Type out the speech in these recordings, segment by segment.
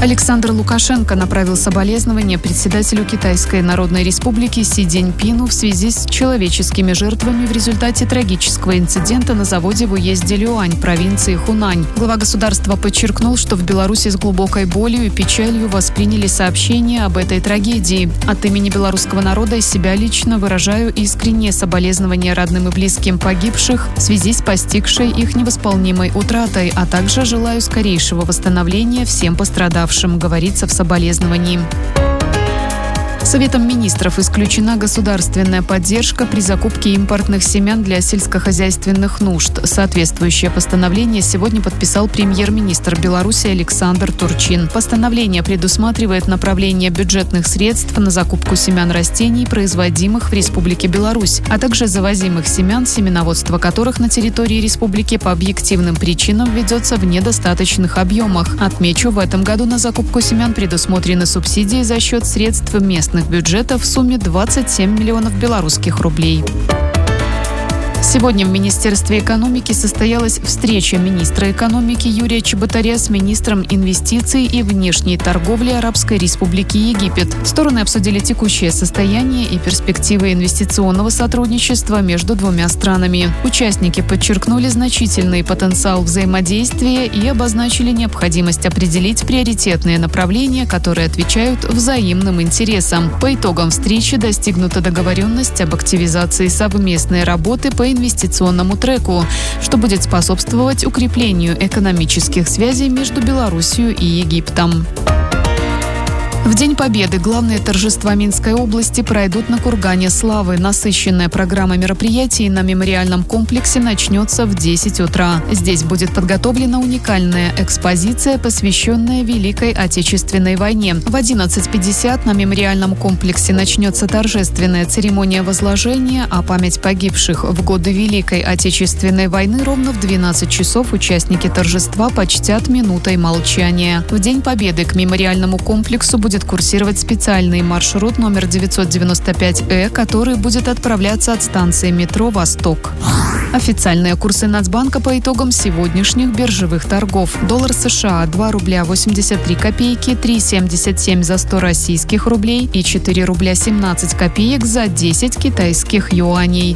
Александр Лукашенко направил соболезнования председателю Китайской Народной Республики Си Цзиньпину в связи с человеческими жертвами в результате трагического инцидента на заводе в уезде Люань, провинции Хунань. Глава государства подчеркнул, что в Беларуси с глубокой болью и печалью восприняли сообщение об этой трагедии. От имени белорусского народа и себя лично выражаю искреннее соболезнования родным и близким погибших в связи с постигшей их невосполнимой утратой, а также желаю скорейшего восстановления всем пострадавшим, говорится в соболезновании. Советом министров исключена государственная поддержка при закупке импортных семян для сельскохозяйственных нужд. Соответствующее постановление сегодня подписал премьер-министр Беларуси Александр Турчин. Постановление предусматривает направление бюджетных средств на закупку семян растений, производимых в Республике Беларусь, а также завозимых семян, семеноводство которых на территории республики по объективным причинам ведется в недостаточных объемах. Отмечу, в этом году на закупку семян предусмотрены субсидии за счет средств местных бюджетов в сумме 27 миллионов белорусских рублей. Сегодня в Министерстве экономики состоялась встреча министра экономики Юрия Чеботаря с министром инвестиций и внешней торговли Арабской Республики Египет. Стороны обсудили текущее состояние и перспективы инвестиционного сотрудничества между двумя странами. Участники подчеркнули значительный потенциал взаимодействия и обозначили необходимость определить приоритетные направления, которые отвечают взаимным интересам. По итогам встречи достигнута договоренность об активизации совместной работы по инвестиционному треку, что будет способствовать укреплению экономических связей между Беларусью и Египтом. В День Победы главные торжества Минской области пройдут на Кургане Славы. Насыщенная программа мероприятий на мемориальном комплексе начнется в 10 утра. Здесь будет подготовлена уникальная экспозиция, посвященная Великой Отечественной войне. В 11:50 на мемориальном комплексе начнется торжественная церемония возложения, а память погибших в годы Великой Отечественной войны ровно в 12 часов участники торжества почтят минутой молчания. В День Победы к мемориальному комплексу будет курсировать специальный маршрут номер 995 который будет отправляться от станции метро «Восток». Официальные курсы Нацбанка по итогам сегодняшних биржевых торгов. Доллар США 2 рубля 83 копейки, 3,77 за 100 российских рублей и 4 рубля 17 копеек за 10 китайских юаней.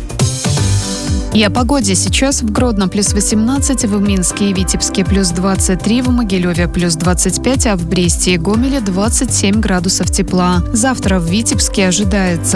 И о погоде. Сейчас в Гродно плюс 18, в Минске и Витебске плюс 23, в Могилеве плюс 25, а в Бресте и Гомеле 27 градусов тепла. Завтра в Витебске ожидается